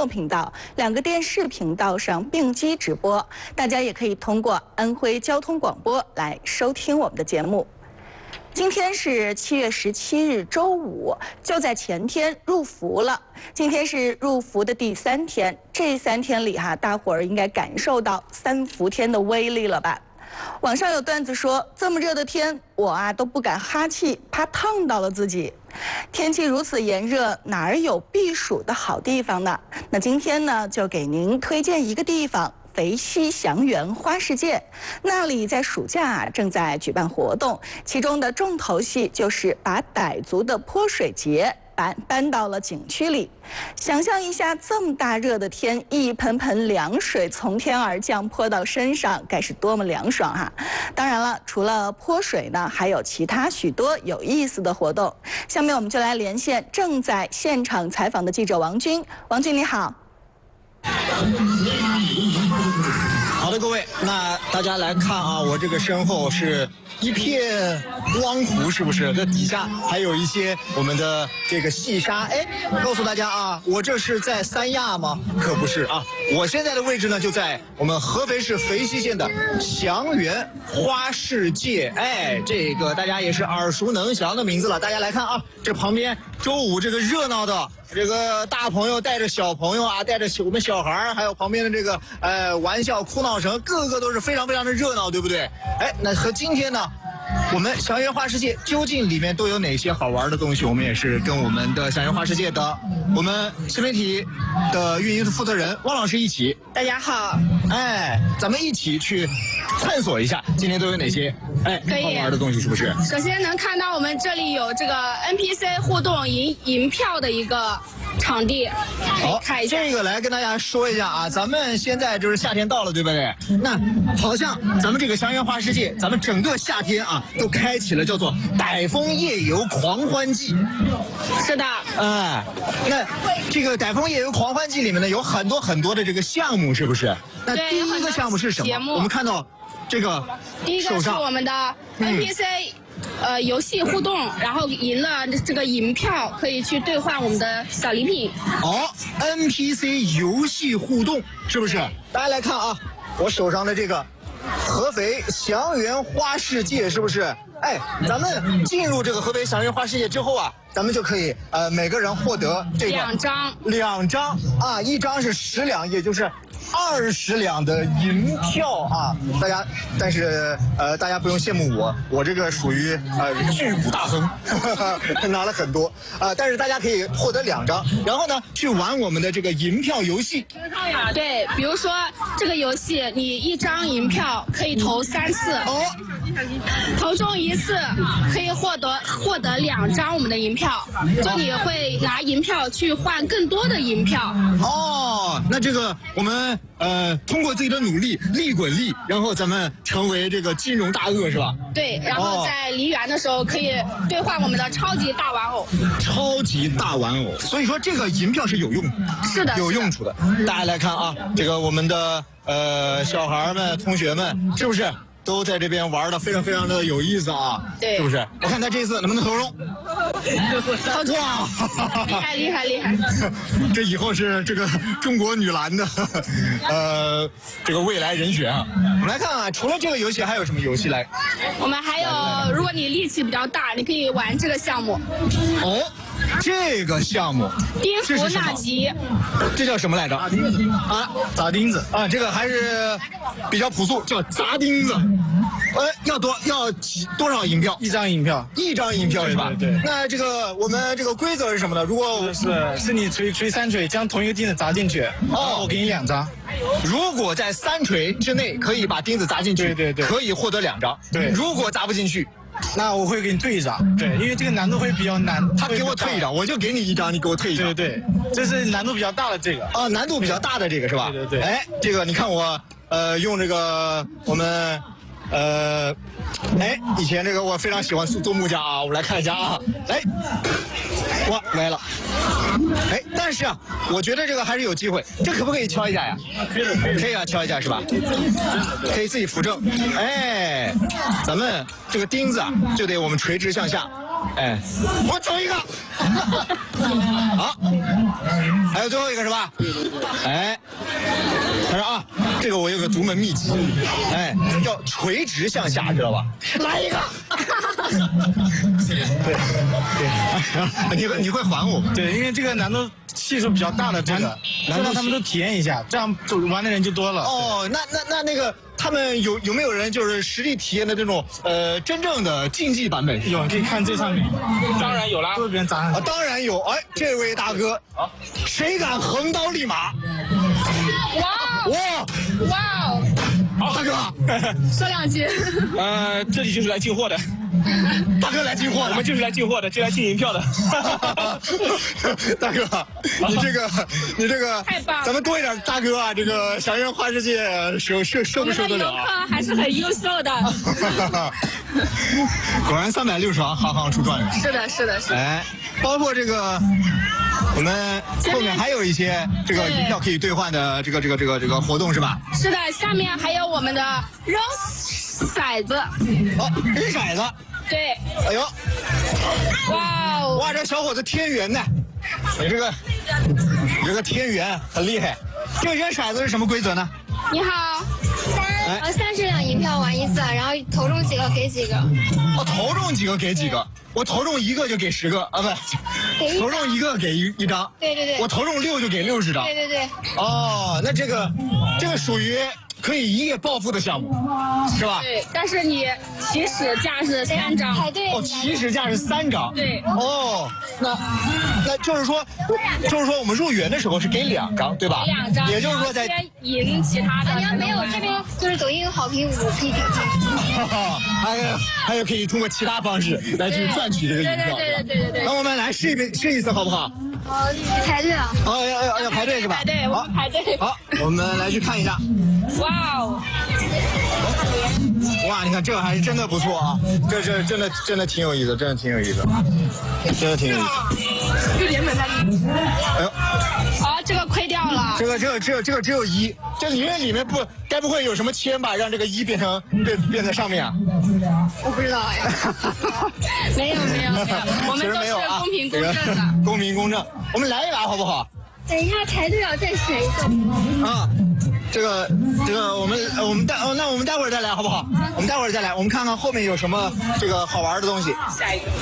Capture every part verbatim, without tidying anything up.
控频道，两个电视频道上并机直播。大家也可以通过安徽交通广播来收听我们的节目。今天是七月十七日，周五，就在前天入伏了。今天是入伏的第三天，这三天里哈，大伙儿应该感受到三伏天的威力了吧？网上有段子说，这么热的天，我啊都不敢哈气，怕烫到了自己。天气如此炎热，哪儿有避暑的好地方呢？那今天呢，就给您推荐一个地方。肥西祥源花世界，那里在暑假啊正在举办活动，其中的重头戏就是把傣族的泼水节搬搬到了景区里。想象一下，这么大热的天，一盆盆凉水从天而降泼到身上，该是多么凉爽哈！当然了，除了泼水呢，还有其他许多有意思的活动。下面我们就来连线正在现场采访的记者王军。王军你好。 好的，各位，那大家来看啊，我这个身后是一片汪湖，是不是？这底下还有一些我们的这个细沙。哎，告诉大家啊，我这是在三亚吗？可不是啊，我现在的位置呢就在我们合肥市肥西县的祥源花世界。哎，这个大家也是耳熟能详的名字了。大家来看啊，这旁边周五这个热闹的。这个大朋友带着小朋友啊，带着我们小孩，还有旁边的这个呃玩笑哭闹声，个个都是非常非常的热闹，对不对？哎，那和今天呢，我们祥源花世界究竟里面都有哪些好玩的东西？我们也是跟我们的祥源花世界的我们新媒体的运营的负责人汪老师一起。 大家好， 哎，咱们一起去探索一下今天都有哪些哎好玩的东西，是不是？ 首先能看到我们这里有这个 N P C 互动银银票的一个场地， 好，看一下这个来跟大家说一下啊，咱们现在就是夏天到了，对不对？那好像咱们这个祥源花世界，咱们整个夏天啊都开启了叫做傣风夜游狂欢季。 是的， 哎，那这个傣风夜游狂欢季里面呢有很多很多的这个项目，是不是？那第一个项目是什么？我们看到这个第一个是我们的 N P C、嗯。呃，游戏互动，然后赢了这个银票，可以去兑换我们的小礼品。 哦 ，N P C 游戏互动是不是？大家来看啊，我手上的这个合肥祥源花世界是不是？哎，咱们进入这个合肥祥源花世界之后啊，咱们就可以呃每个人获得这个两张， 两张啊，一张是十两，也就是。二十两的银票啊！大家，但是呃，大家不用羡慕我，我这个属于呃巨股大亨，拿了很多啊、呃。但是大家可以获得两张，然后呢，去玩我们的这个银票游戏。 对，比如说这个游戏，你一张银票可以投三次，哦，投中一次可以获得获得两张我们的银票，就你会拿银票去换更多的银票。 哦，那这个我们。呃，通过自己的努力，利滚利，然后咱们成为这个金融大鳄，是吧？ 对，然后在梨园的时候可以兑换我们的超级大玩偶。 超级大玩偶，所以说这个银票是有用的， 是的， 有用处的。大家来看啊，这个我们的呃小孩们、同学们，是不是？都在这边玩的非常非常的有意思啊， 对， 是不是？我看他这次能不能投中？ 哇，厉害厉害厉害！ 这以后是这个中国女篮的呃这个未来人选啊。我们来看啊，除了这个游戏还有什么游戏来？ 我们还有，如果你力气比较大，你可以玩这个项目。 哦。这个项目颠覆纳吉， 这叫什么来着？啊，砸钉子啊，这个还是比较朴素，叫砸钉子。呃，要多要几多少银票？ 一张银票， 一张银票是吧？ 对。对对那这个我们这个规则是什么呢？如果是是你锤锤三锤，将同一个钉子砸进去，哦，我给你两张。 如果在三锤之内可以把钉子砸进去， 对对对， 可以获得两张。 对， 如果砸不进去。 那我会给你退一张，对，因为这个难度会比较难。 他给我退一张，我就给你一张，你给我退一张。 对对，这是难度比较大的这个。 啊，难度比较大的这个是吧？ 对对对。 哎，这个你看我，呃，用这个我们，呃，哎，以前这个我非常喜欢做木匠啊，我们来看一下啊，哎，哇，歪了。哎，但是啊，我觉得这个还是有机会，这可不可以敲一下呀？ 可以的，可以的， 可以啊，敲一下是吧？可以自己扶正。哎，咱们这个钉子啊，就得我们垂直向下。 哎，我走一个。好，还有最后一个是吧？哎，他说啊，这个我有个独门秘籍，哎，要垂直向下，知道吧？来一个。对对，你会你会还我吗？ 对，因为这个难度系数比较大的这个，就让他们都体验一下，这样就玩的人就多了。 哦，那那那那个。他们有有没有人就是实地体验的这种呃真正的竞技版本？ 有，可以看这上面。 当然有啦， 都是别人砸上去。 啊，当然有。哎，这位大哥，啊，谁敢横刀立马？ 哇哇哇哦！ 好，大哥， 说两句。 呃，这里就是来进货的。 大哥来进货的， 我们就是来进货的，就来进银票的。 大哥，你这个，你这个， 太棒了， 咱们多一点大哥啊！这个祥源花世界受受受不受得了啊？ 我们的游客还是很优秀的。 果然三百六十行，行行出状元。 是的，是的，是的。 哎，包括这个，我们后面还有一些这个银票可以兑换的这个这个这个这个活动是吧？ 是的，下面还有我们的扔骰子。 哦，扔骰子。 对。 哎呦， 哇哦！ 哇，这小伙子天元呢？你这个，你这个天元很厉害。这个扔骰子是什么规则呢？ 你好。 三呃三十两银票玩一次，然后投中几个给几个。 哦，投中几个给几个？我投中一个就给十个啊，不，投中一个给一一张。 对对对。 我投中六就给六十张。 对对对。 哦，那这个，这个属于可以一夜暴富的项目，是吧？ 对，但是你起始价是三张。 排队。 哦，起始价是三张。 对。 哦，那那就是说，就是说我们入园的时候是给两张，对吧？ 两张。 也就是说在赢其他的。 你要没有这边就是抖音好评五 P 点评。 还有还有可以通过其他方式来去赚取这个银票。 对对对对对对。 那我们来试一遍试一次好不好？ 好，排队啊。 哦，要要要排队是吧？ 排队，我们排队。 好，我们来去看一下。 哇哦！ 哇，你看这个还是真的不错啊，这这真的真的挺有意思，真的挺有意思，真的挺有意思。 就连本带利。 哎呦， 啊，这个亏掉了。 这个这个这个这个只有一，这里面里面不该不会有什么签吧，让这个一变成变变在上面啊？ 我不知道哎。 没有没有没有，我们都是公平公正的。 公平公正，我们来一把好不好？ 等一下排队要再选一个。 啊。这个这个我们呃我们待哦那我们待会儿再来好不好？我们待会儿再来，我们看看后面有什么这个好玩的东西。 下一个。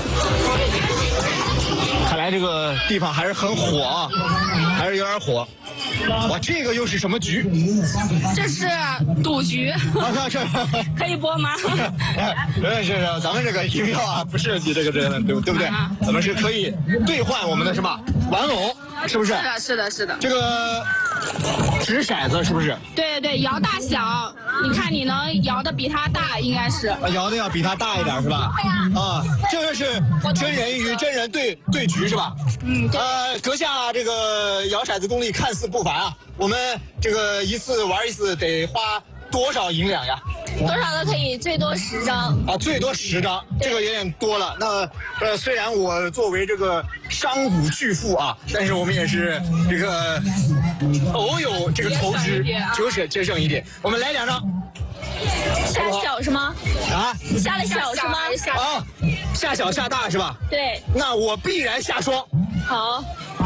看来这个地方还是很火啊，还是有点火。哇，这个又是什么局？ 这是赌局。 啊，这可以播吗？ 是是是，咱们这个银票啊，不涉及这个这个，对对不对？咱们是可以兑换我们的什么玩偶，是不是？ 是的，是的，是的。 这个掷骰子是不是？ 对对对，摇大小，你看你能摇的比他大，应该是。 啊，摇的要比他大一点是吧？啊，这个是真人与真人对对局是吧？ 嗯。 呃，阁下这个摇骰子功力看似不凡啊，我们这个一次玩一次得花多少银两呀？ 多少都可以，最多十张。 啊，最多十张，这个有点多了。那呃，虽然我作为这个商贾巨富啊，但是我们也是这个偶有这个投资，就舍节省一点。我们来两张。 下小是吗？ 啊？ 下了小是吗？ 啊，下小下大是吧？ 对。 那我必然下双。 好。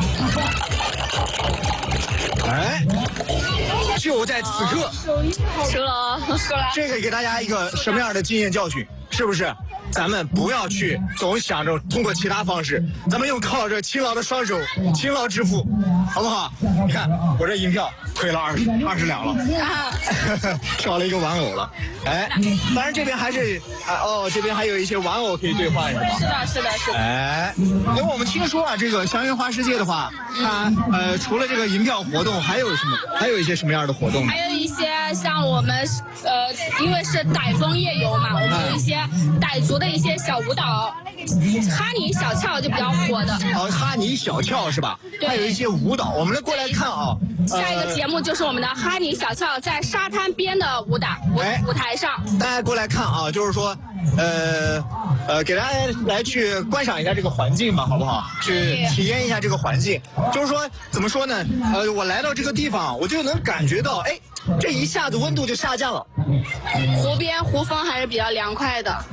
哎，就在此刻， 输了，输了。 这个给大家一个什么样的经验教训？是不是？咱们不要去总想着通过其他方式，咱们用靠着勤劳的双手，勤劳致富，好不好？你看我这银票亏了二十二十两了，少了一个玩偶了。哎，当然这边还是啊哦，这边还有一些玩偶可以兑换，是吧？ 是的，是的，是的。 哎，因为我们听说啊，这个祥源花世界的话，它呃除了这个银票活动，还有什么？还有一些什么样的活动？ 还有一些像我们呃，因为是傣风夜游嘛，我们有一些傣族的一些小舞蹈，哈尼小俏就比较火的。 哦，哈尼小俏是吧？ 对。 还有一些舞蹈，我们来过来看啊。 下一个节目就是我们的哈尼小俏在沙滩边的舞蹈舞舞台上。 大家过来看啊，就是说，呃，呃，给大家来去观赏一下这个环境吧，好不好？去体验一下这个环境。就是说，怎么说呢？呃，我来到这个地方，我就能感觉到，哎，这一下子温度就下降了。 湖边湖风还是比较凉快的。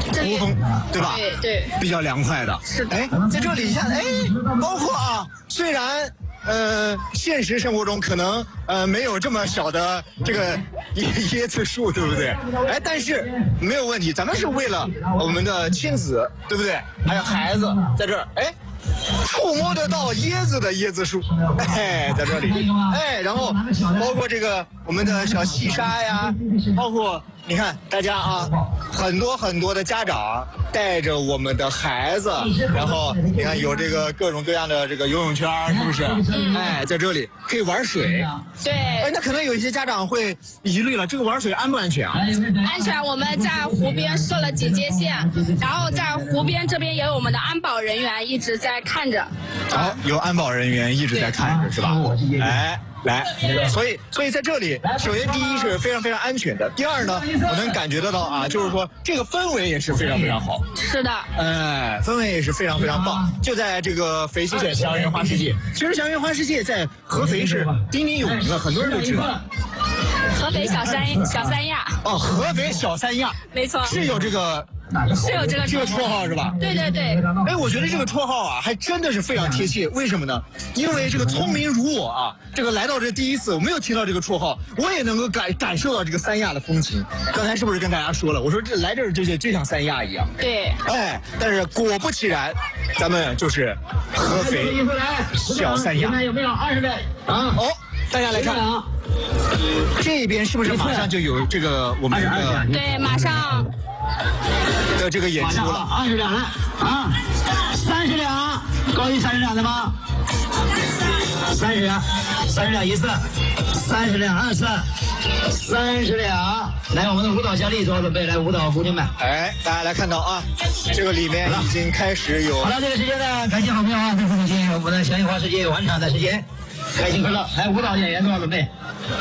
呼风，对吧？ 对对， 比较凉快的。 是的。 哎，在这里一下，哎，包括啊，虽然呃现实生活中可能呃没有这么小的这个椰椰子树，对不对？哎，但是没有问题，咱们是为了我们的亲子，对不对？还有孩子在这儿，哎。触摸得到椰子的椰子树，哎，在这里，哎，然后包括这个我们的小细沙呀，包括你看大家啊，很多很多的家长带着我们的孩子，然后你看有这个各种各样的这个游泳圈，是不是？哎，在这里可以玩水。 对。 哎，那可能有一些家长会疑虑了，这个玩水安不安全啊？ 安全，我们在湖边设了警戒线，然后在湖边这边也有我们的安保人员一直在看着。 好，有安保人员一直在看着，是吧？哎。来，所以所以在这里，首先第一是非常非常安全的，第二呢，我能感觉得到啊，就是说这个氛围也是非常非常好。 是的， 哎，氛围也是非常非常棒。就在这个肥西县祥云花世界，其实祥云花世界在合肥是鼎鼎有名的，很多人都知道。 合肥小三小三亚。 哦，合肥小三亚， 没错， 是有这个。 是有这个这个绰号是吧？ 对对对。 哎，我觉得这个绰号啊，还真的是非常贴切。为什么呢？因为这个聪明如我啊，这个来到这第一次，我没有听到这个绰号，我也能够感感受到这个三亚的风情。刚才是不是跟大家说了？我说这来这儿就就就像三亚一样。 对。 哎，但是果不其然，咱们就是合肥小三亚。 有没有二十位啊？ 哦，大家来看啊，这边是不是马上就有这个我们的？ 对，马上。 的这个演出了， 二十两来啊，三十两，高于三十两的吗？三十两，三十两一次，三十两二次，三十两。来，我们的舞蹈佳丽做好准备，来舞蹈姑娘们。 哎，大家来看到啊，这个里面已经开始有。 好了，这个时间呢，感谢好朋友啊，再次感谢我们的祥云花世界晚场的时间，开心快乐。来，舞蹈演员做好准备。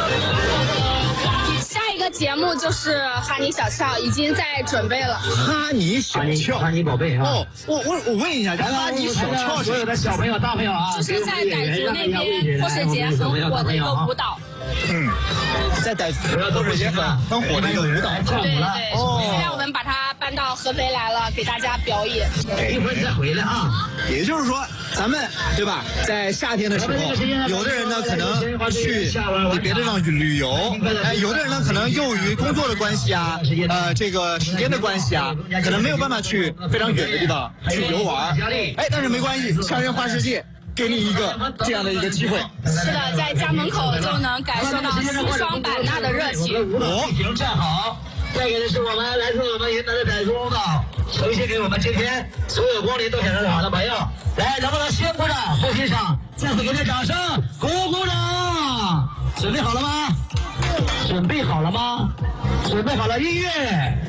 下一个节目就是哈尼小俏，已经在准备了。 哈尼小俏， 哈尼宝贝啊！ 哦，我我我问一下，哈尼小俏所有的小朋友、大朋友啊， 就是在傣族那边泼水节很火的一个舞蹈。 嗯，在傣族泼水节很很火的一个舞蹈。 对对，哦，现在我们把它搬到合肥来了，给大家表演。 一会儿再回来啊。 也就是说，咱们对吧？在夏天的时候，有的人呢可能去别的地方旅游，哎，有的人呢可能由于工作的关系啊，呃，这个时间的关系啊，可能没有办法去非常远的地方去游玩。哎，但是没关系，祥云花世界给你一个这样的一个机会。 是的，在家门口就能感受到西双版纳的热情。 哦，已经站好。带给的是我们来自我们云南的傣族舞蹈，呈现给我们今天所有光临到现场的朋友。来，能不能先鼓掌后欣赏？再次给点掌声，鼓鼓掌！准备好了吗？准备好了吗？准备好了，音乐，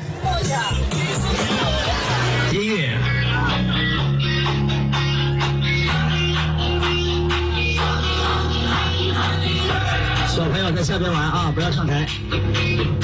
音乐。小朋友在下边玩啊，不要上台。